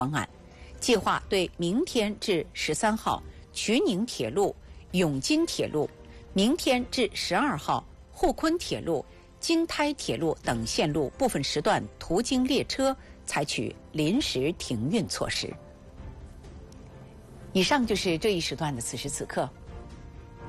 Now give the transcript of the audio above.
方案，计划对明天至13号衢宁铁路、永金铁路、明天至12号沪昆铁路、京台铁路等线路部分时段途经列车采取临时停运措施。以上就是这一时段的此时此刻。